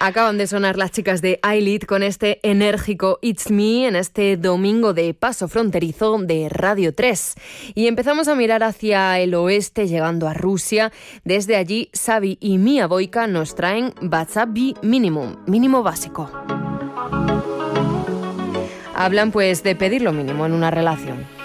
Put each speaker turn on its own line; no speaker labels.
Acaban de sonar las chicas de iLead con este enérgico It's Me en este domingo de paso fronterizo de Radio 3. Y empezamos a mirar hacia el oeste, llegando a Rusia. Desde allí, Xavi y Mia Boyka nos traen Vatsabbi Minimum, mínimo básico. Hablan pues de pedir lo mínimo en una relación.